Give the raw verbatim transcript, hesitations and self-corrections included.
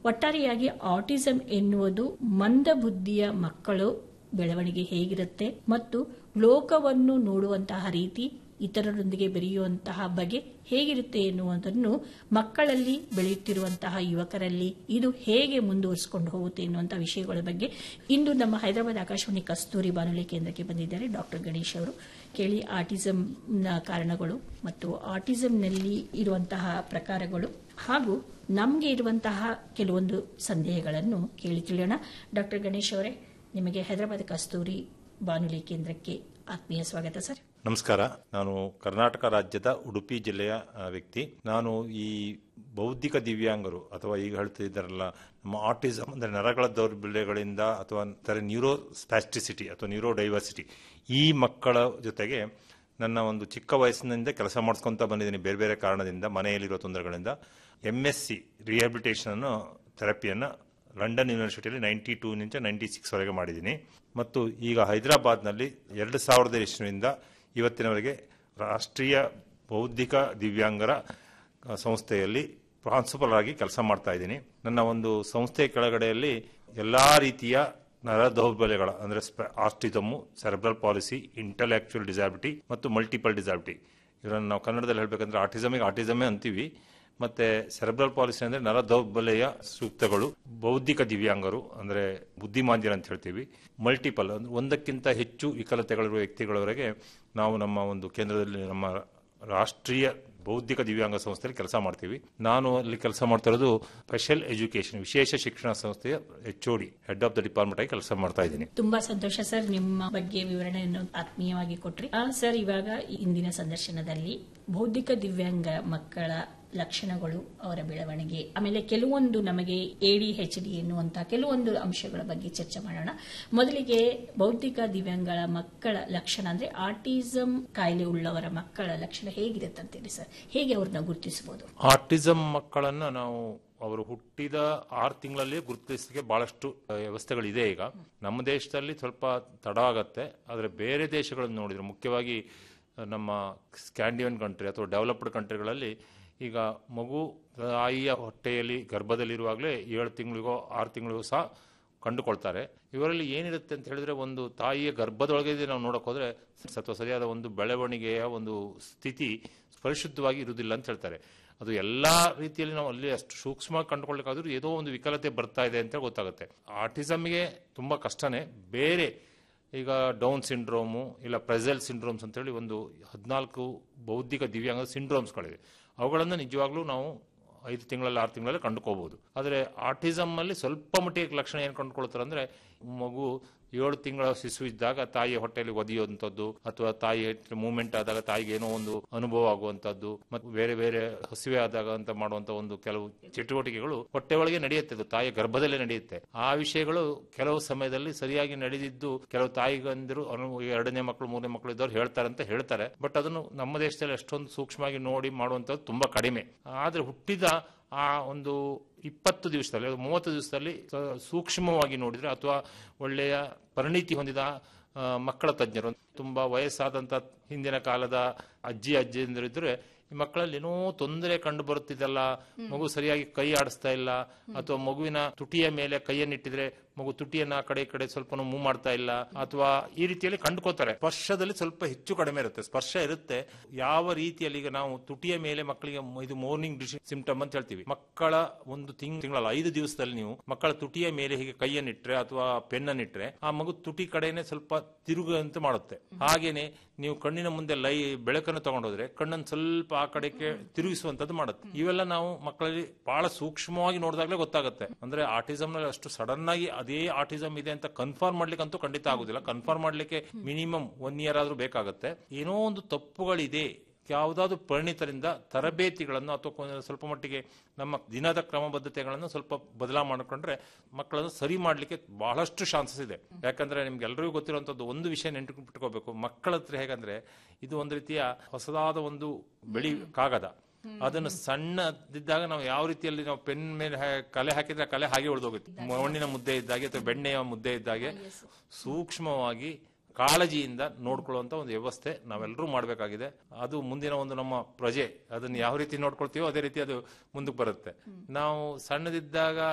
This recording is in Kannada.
ಒಟ್ಟಾರೆಯಾಗಿ ಆಟಿಸಂ ಎನ್ನುವುದು ಮಂದಬುದ್ಧಿಯ ಮಕ್ಕಳು ಬೆಳವಣಿಗೆ ಹೇಗಿರುತ್ತೆ ಮತ್ತು ಲೋಕವನ್ನು ನೋಡುವಂತಹ ರೀತಿ, ಇತರರೊಂದಿಗೆ ಬೆರೆಯುವಂತಹ ಬಗೆ ಹೇಗಿರುತ್ತೆ ಎನ್ನುವುದನ್ನು ಮಕ್ಕಳಲ್ಲಿ ಬೆಳೆಯುತ್ತಿರುವಂತಹ ಯುವಕರಲ್ಲಿ ಇದು ಹೇಗೆ ಮುಂದುವರಿಸಿಕೊಂಡು ಹೋಗುತ್ತೆ ಎನ್ನುವಂತಹ ವಿಷಯಗಳ ಬಗ್ಗೆ ಇಂದು ನಮ್ಮ ಹೈದರಾಬಾದ್ ಆಕಾಶವಾಣಿ ಕಸ್ತೂರಿ ಬಾನುಲಿ ಕೇಂದ್ರಕ್ಕೆ ಬಂದಿದ್ದಾರೆ ಡಾಕ್ಟರ್ ಗಣೇಶ್ ಅವರು. ಕೇಳಿ ಆಟಿಸಂನ ಕಾರಣಗಳು ಮತ್ತು ಆಟಿಸಂನಲ್ಲಿ ಇರುವಂತಹ ಪ್ರಕಾರಗಳು ಹಾಗೂ ನಮಗೆ ಇರುವಂತಹ ಕೆಲವೊಂದು ಸಂದೇಹಗಳನ್ನು ಕೇಳಿ ತಿಳಿಯೋಣ. ಡಾಕ್ಟರ್ ಗಣೇಶ್ ಅವರೇ, ನಿಮಗೆ ಹೈದರಾಬಾದ್ ಕಸ್ತೂರಿ ಬಾನುಲಿ ಕೇಂದ್ರಕ್ಕೆ ಆತ್ಮೀಯ ಸ್ವಾಗತ ಸರ್. ನಮಸ್ಕಾರ. ನಾನು ಕರ್ನಾಟಕ ರಾಜ್ಯದ ಉಡುಪಿ ಜಿಲ್ಲೆಯ ವ್ಯಕ್ತಿ. ನಾನು ಈ ಬೌದ್ಧಿಕ ದಿವ್ಯಾಂಗರು ಅಥವಾ ಈಗ ಹೇಳ್ತಿದ್ದಾರಲ್ಲ ನಮ್ಮ ಆಟಿಸಮ್ ಅಂದರೆ ನರಗಳ ದೌರ್ಬಲ್ಯಗಳಿಂದ ಅಥವಾ ನ್ಯೂರೋ ಸ್ಪ್ಯಾಸ್ಟಿಸಿಟಿ ಅಥವಾ ನ್ಯೂರೋ ಡೈವರ್ಸಿಟಿ ಈ ಮಕ್ಕಳ ಜೊತೆಗೆ ನನ್ನ ಒಂದು ಚಿಕ್ಕ ವಯಸ್ಸಿನಿಂದ ಕೆಲಸ ಮಾಡಿಸ್ಕೊಂತ ಬಂದಿದ್ದೀನಿ. ಬೇರೆ ಬೇರೆ ಕಾರಣದಿಂದ ಮನೆಯಲ್ಲಿರೋ ತೊಂದರೆಗಳಿಂದ M S C rehabilitation ಥೆರಪಿಯನ್ನು London ಯೂನಿವರ್ಸಿಟಿಯಲ್ಲಿ ninety two ನಿಂದ ನೈಂಟಿ ಸಿಕ್ಸ್ ವರೆಗೆ ಮಾಡಿದ್ದೀನಿ. ಮತ್ತು ಈಗ ಹೈದರಾಬಾದ್ನಲ್ಲಿ ಎರಡು ಸಾವಿರದ ಇಸ್ವಿಯಿಂದ ಇವತ್ತಿನವರೆಗೆ ರಾಷ್ಟ್ರೀಯ ಬೌದ್ಧಿಕ ದಿವ್ಯಾಂಗರ ಸಂಸ್ಥೆಯಲ್ಲಿ ಪ್ರಾನ್ಸಿಪಲ್ ಆಗಿ ಕೆಲಸ ಮಾಡ್ತಾ ಇದ್ದೀನಿ. ನನ್ನ ಒಂದು ಸಂಸ್ಥೆಯ ಕೆಳಗಡೆಯಲ್ಲಿ ಎಲ್ಲ ರೀತಿಯ ನರ ದೌರ್ಬಲ್ಯಗಳ ಅಂದರೆ autism, cerebral policy, intellectual disability ಮತ್ತು ಮಲ್ಟಿಪಲ್ ಡಿಸಾಬಿಲಿಟಿ, ಇದನ್ನು ನಾವು ಕನ್ನಡದಲ್ಲಿ ಹೇಳಬೇಕಂದ್ರೆ ಆಟಿಸಮಿಗೆ ಆಟಿಸಮೇ ಅಂತೀವಿ. ಮತ್ತೆ ಸೆರೆಬ್ರಲ್ ಪಾಲಿಸಿ ಅಂದ್ರೆ ನರ ದೌರ್ಬಲ್ಯ ಸೂಕ್ತಗಳು, ಬೌದ್ಧಿಕ ದಿವ್ಯಾಂಗರು ಅಂದ್ರೆ ಬುದ್ಧಿಮಾಂದ್ಯರು ಅಂತ ಹೇಳ್ತೀವಿ, ಮಲ್ಟಿಪಲ್ ಅಂದ್ರೆ ಒಂದಕ್ಕಿಂತ ಹೆಚ್ಚು ವಿಕಲತೆಗಳಿರುವ ವ್ಯಕ್ತಿಗಳವರೆಗೆ ನಾವು ನಮ್ಮ ಒಂದು ಕೇಂದ್ರದಲ್ಲಿ ನಮ್ಮ ರಾಷ್ಟ್ರೀಯ ಬೌದ್ಧಿಕ ದಿವ್ಯಾಂಗ ಸಂಸ್ಥೆಯಲ್ಲಿ ಕೆಲಸ ಮಾಡ್ತೀವಿ. ನಾನು ಅಲ್ಲಿ ಕೆಲಸ ಮಾಡ್ತಾ ಇರೋದು ಸ್ಪೆಷಲ್ ಎಜುಕೇಶನ್ ವಿಶೇಷ ಶಿಕ್ಷಣ ಸಂಸ್ಥೆಯ H O D head of the department ಆಗಿ ಕೆಲಸ ಮಾಡ್ತಾ ಇದ್ದೀನಿ. ತುಂಬಾ ಸಂತೋಷ ಸರ್, ನಿಮ್ಮ ಬಗ್ಗೆ ವಿವರಣೆಯನ್ನು ಆತ್ಮೀಯವಾಗಿ ಕೊಟ್ರಿ. ಸರ್, ಇವಾಗ ಇಂದಿನ ಸಂದರ್ಶನದಲ್ಲಿ ಬೌದ್ಧಿಕ ದಿವ್ಯಾಂಗ ಮಕ್ಕಳ ಲಕ್ಷಣಗಳು, ಅವರ ಬೆಳವಣಿಗೆ, ಆಮೇಲೆ ಕೆಲವೊಂದು ನಮಗೆ ಎಡಿ ಹೆಚ್ ಡಿ ಎನ್ನುವಂತಹ ಕೆಲವೊಂದು ಅಂಶಗಳ ಬಗ್ಗೆ ಚರ್ಚೆ ಮಾಡೋಣ. ಮೊದಲಿಗೆ ಬೌದ್ಧಿಕ ದಿವ್ಯಾಂಗಗಳ ಮಕ್ಕಳ ಲಕ್ಷಣ ಅಂದ್ರೆ ಆಟಿಸಂ ಕಾಯಿಲೆ ಉಳ್ಳವರ ಮಕ್ಕಳ ಲಕ್ಷಣ ಹೇಗಿರುತ್ತೆ ಅಂತೇಳಿ ಸರ್, ಹೇಗೆ ಅವ್ರನ್ನ ಗುರುತಿಸಬಹುದು? ಆಟಿಸಂ ಮಕ್ಕಳನ್ನ ನಾವು ಅವರು ಹುಟ್ಟಿದ ಆರು ತಿಂಗಳಲ್ಲಿ ಗುರುತಿಸಲಿಕ್ಕೆ ಬಹಳಷ್ಟು ವ್ಯವಸ್ಥೆಗಳಿದೆ. ಈಗ ನಮ್ಮ ದೇಶದಲ್ಲಿ ಸ್ವಲ್ಪ ತಡ ಆಗತ್ತೆ, ಆದರೆ ಬೇರೆ ದೇಶಗಳನ್ನು ನೋಡಿದ್ರೆ, ಮುಖ್ಯವಾಗಿ ನಮ್ಮ ಸ್ಕ್ಯಾಂಡಿನೇವಿಯನ್ ಕಂಟ್ರಿ ಅಥವಾ ಡೆವಲಪ್ಡ್ ಕಂಟ್ರಿಗಳಲ್ಲಿ ಈಗ ಮಗು ತಾಯಿಯ ಹೊಟ್ಟೆಯಲ್ಲಿ ಗರ್ಭದಲ್ಲಿರುವಾಗಲೇ ಏಳು ತಿಂಗಳಿಗೋ ಆರು ತಿಂಗಳಿಗೋ ಸಹ ಕಂಡುಕೊಳ್ತಾರೆ. ಇವರಲ್ಲಿ ಏನಿರುತ್ತೆ ಅಂತ ಹೇಳಿದ್ರೆ, ಒಂದು ತಾಯಿಯ ಗರ್ಭದೊಳಗೆ ನಾವು ನೋಡಕ್ ಹೋದ್ರೆ ಅಥವಾ ಸರಿಯಾದ ಒಂದು ಬೆಳವಣಿಗೆಯ ಒಂದು ಸ್ಥಿತಿ ಪರಿಶುದ್ಧವಾಗಿ ಇರುವುದಿಲ್ಲ ಅಂತ ಹೇಳ್ತಾರೆ. ಅದು ಎಲ್ಲಾ ರೀತಿಯಲ್ಲಿ ನಾವು ಅಲ್ಲಿ ಅಷ್ಟು ಸೂಕ್ಷ್ಮವಾಗಿ ಕಂಡುಕೊಳ್ಳಬೇಕಾದ್ರೂ ಏನೋ ಒಂದು ವಿಕಲತೆ ಬರ್ತಾ ಇದೆ ಅಂತ ಗೊತ್ತಾಗುತ್ತೆ. ಆಟಿಸಮ್ಗೆ ತುಂಬಾ ಕಷ್ಟನೇ. ಬೇರೆ ಈಗ ಡೌನ್ ಸಿಂಡ್ರೋಮು ಇಲ್ಲ ಪ್ರೆಸೆಲ್ ಸಿಂಡ್ರೋಮ್ಸ್ ಅಂತ ಹೇಳಿ ಒಂದು ಹದಿನಾಲ್ಕು ಬೌದ್ಧಿಕ ದಿವ್ಯಾಂಗ ಸಿಂಡ್ರೋಮ್ಸ್ಗಳಿವೆ. ಅವುಗಳನ್ನು ನಿಜವಾಗ್ಲೂ ನಾವು ಐದು ತಿಂಗಳಲ್ಲಿ ಆರು ತಿಂಗಳಲ್ಲಿ ಕಂಡುಕೋಬಹುದು. ಆದರೆ ಆಟಿಸಮ್ ಅಲ್ಲಿ ಸ್ವಲ್ಪ ಮಟ್ಟಿಗೆ ಲಕ್ಷಣ ಏನು ಕಂಡುಕೊಳ್ತಾರೆ ಅಂದ್ರೆ, ಮಗು ಏಳು ತಿಂಗಳ ಶಿಶು ಇದ್ದಾಗ ತಾಯಿಯ ಹೊಟ್ಟೆಯಲ್ಲಿ ಒದಿಯುವಂಥದ್ದು ಅಥವಾ ತಾಯಿ ಮೂವ್ಮೆಂಟ್ ಆದಾಗ ತಾಯಿಗೆ ಏನೋ ಒಂದು ಅನುಭವ ಆಗುವಂತದ್ದು ಮತ್ತು ಬೇರೆ ಬೇರೆ ಹಸಿವೆ ಆದಾಗ ಅಂತ ಮಾಡುವಂತ ಒಂದು ಕೆಲವು ಚಟುವಟಿಕೆಗಳು ಹೊಟ್ಟೆ ಒಳಗೆ ನಡೆಯುತ್ತೆ, ಅದು ತಾಯಿಯ ಗರ್ಭದಲ್ಲೇ ನಡೆಯುತ್ತೆ. ಆ ವಿಷಯಗಳು ಕೆಲವು ಸಮಯದಲ್ಲಿ ಸರಿಯಾಗಿ ನಡೆದಿದ್ದು ಕೆಲವು ತಾಯಿಗಂದಿರು ಎರಡನೇ ಮಕ್ಕಳು ಮೂರನೇ ಮಕ್ಕಳು ಇದ್ದವ್ರು ಹೇಳ್ತಾರೆ ಅಂತ ಹೇಳ್ತಾರೆ. ಬಟ್ ಅದನ್ನು ನಮ್ಮ ದೇಶದಲ್ಲಿ ಅಷ್ಟೊಂದು ಸೂಕ್ಷ್ಮವಾಗಿ ನೋಡಿ ಮಾಡುವಂತದ್ದು ತುಂಬಾ ಕಡಿಮೆ. ಆದ್ರೆ ಹುಟ್ಟಿದ ಆ ಒಂದು ಇಪ್ಪತ್ತು ದಿವಸದಲ್ಲಿ ಮೂವತ್ತು ದಿವಸದಲ್ಲಿ ಸೂಕ್ಷ್ಮವಾಗಿ ನೋಡಿದ್ರೆ ಅಥವಾ ಒಳ್ಳೆಯ ಪರಿಣಿತಿ ಹೊಂದಿದ ಮಕ್ಕಳ ತಜ್ಞರು, ತುಂಬಾ ವಯಸ್ಸಾದಂತ ಹಿಂದಿನ ಕಾಲದ ಅಜ್ಜಿ ಅಜ್ಜಿಯಂದಿರಿದ್ರೆ ಈ ಮಕ್ಕಳಲ್ಲಿ ಏನೋ ತೊಂದರೆ ಕಂಡು ಬರುತ್ತಿದ್ದಲ್ಲ, ಮಗು ಸರಿಯಾಗಿ ಕೈ ಆಡಿಸ್ತಾ ಇಲ್ಲ ಅಥವಾ ಮಗುವಿನ ತುಟಿಯ ಮೇಲೆ ಕೈಯನ್ನಿಟ್ಟಿದ್ರೆ ಮಗು ತುಟಿಯನ್ನ ಆ ಕಡೆ ಈ ಕಡೆ ಸ್ವಲ್ಪ ಮೂವ್ ಮಾಡ್ತಾ ಇಲ್ಲ ಅಥವಾ ಈ ರೀತಿಯಲ್ಲಿ ಕಂಡುಕೋತಾರೆ. ಸ್ಪರ್ಶದಲ್ಲಿ ಸ್ವಲ್ಪ ಹೆಚ್ಚು ಕಡಿಮೆ ಇರುತ್ತೆ, ಸ್ಪರ್ಶ ಇರುತ್ತೆ. ಯಾವ ರೀತಿಯಲ್ಲಿ ಈಗ ನಾವು ತುಟಿಯ ಮೇಲೆ ಮಕ್ಕಳಿಗೆ ಇದು ಮಾರ್ನಿಂಗ್ ಡಿಶ್ ಸಿಂಪ್ಟಮ್ ಅಂತ ಹೇಳ್ತೀವಿ. ಮಕ್ಕಳ ಒಂದು ತಿಂಗ್ ತಿಂಗಳ ಐದು ದಿವಸದಲ್ಲಿ ನೀವು ಮಕ್ಕಳ ತುಟಿಯ ಮೇಲೆ ಹೀಗೆ ಕೈಯನ್ನಿಟ್ರೆ ಅಥವಾ ಪೆನ್ನನ್ನಿಟ್ರೆ ಆ ಮಗು ತುಟಿ ಕಡೆನೆ ಸ್ವಲ್ಪ ತಿರುಗುವಂತೆ ಮಾಡುತ್ತೆ. ಹಾಗೇನೆ ನೀವು ಕಣ್ಣಿನ ಮುಂದೆ ಲೈ ಬೆಳಕನ್ನು ತಗೊಂಡೋದ್ರೆ ಕಣ್ಣನ್ನು ಸ್ವಲ್ಪ ಆ ಕಡೆಗೆ ತಿರುಗಿಸುವಂತದ್ದು ಮಾಡುತ್ತೆ. ಇವೆಲ್ಲ ನಾವು ಮಕ್ಕಳಲ್ಲಿ ಬಹಳ ಸೂಕ್ಷ್ಮವಾಗಿ ನೋಡಿದಾಗಲೇ ಗೊತ್ತಾಗುತ್ತೆ. ಅಂದ್ರೆ ಆಟಿಸಮ್ ನಲ್ಲಿ ಅಷ್ಟು ಸಡನ್ ಆಗಿ ಅದೇ ಆಟಿಸಮ್ ಇದೆ ಅಂತ ಕನ್ಫರ್ಮ್ ಮಾಡ್ಲಿಕ್ಕೆ ಅಂತೂ ಖಂಡಿತ ಆಗುದಿಲ್ಲ. ಕನ್ಫರ್ಮ್ ಮಾಡ್ಲಿಕ್ಕೆ ಮಿನಿಮಮ್ ಒನ್ ಇಯರ್ ಆದ್ರೂ ಬೇಕಾಗುತ್ತೆ. ಏನೋ ಒಂದು ತಪ್ಪುಗಳಿದೆ, ಯಾವುದಾದ್ರೂ ಪರಿಣಿತರಿಂದ ತರಬೇತಿಗಳನ್ನು ಅಥವಾ ಸ್ವಲ್ಪ ಮಟ್ಟಿಗೆ ನಮ್ಮ ದಿನದ ಕ್ರಮಬದ್ಧತೆಗಳನ್ನು ಸ್ವಲ್ಪ ಬದಲಾವಣೆ ಮಾಡಿಕೊಂಡ್ರೆ ಮಕ್ಕಳನ್ನು ಸರಿ ಮಾಡ್ಲಿಕ್ಕೆ ಬಹಳಷ್ಟು ಚಾನ್ಸಸ್ ಇದೆ. ಯಾಕಂದ್ರೆ ನಿಮ್ಗೆ ಎಲ್ರಿಗೂ ಗೊತ್ತಿರುವಂತದ್ದು ಒಂದು ವಿಷಯ ನೆನಪಿಟ್ಕೋಬೇಕು, ಮಕ್ಕಳ ಹತ್ರ ಹೇಗಂದ್ರೆ ಇದು ಒಂದು ರೀತಿಯ ಹೊಸದಾದ ಒಂದು ಬೆಳಿ ಕಾಗದ. ಅದನ್ನು ಸಣ್ಣದಿದ್ದಾಗ ನಾವು ಯಾವ ರೀತಿಯಲ್ಲಿ ನಾವು ಪೆನ್ ಮೇಲೆ ಕಲೆ ಹಾಕಿದ್ರೆ ಕಲೆ ಹಾಗೆ ಉಳಿದೋಗುತ್ತೆ. ಮಣ್ಣಿನ ಮುದ್ದೆ ಇದ್ದಾಗೆ ಅಥವಾ ಬೆಣ್ಣೆಯ ಮುದ್ದೆ ಇದ್ದಾಗೆ ಸೂಕ್ಷ್ಮವಾಗಿ ಕಾಳಜಿಯಿಂದ ನೋಡ್ಕೊಳ್ಳುವಂತ ಒಂದು ವ್ಯವಸ್ಥೆ ನಾವೆಲ್ಲರೂ ಮಾಡಬೇಕಾಗಿದೆ. ಅದು ಮುಂದಿನ ಒಂದು ನಮ್ಮ ಪ್ರಜೆ ಅದನ್ನು ಯಾವ ರೀತಿ ನೋಡ್ಕೊಳ್ತೀವೋ ಅದೇ ರೀತಿ ಅದು ಮುಂದಕ್ಕೆ ಬರುತ್ತೆ. ನಾವು ಸಣ್ಣದಿದ್ದಾಗ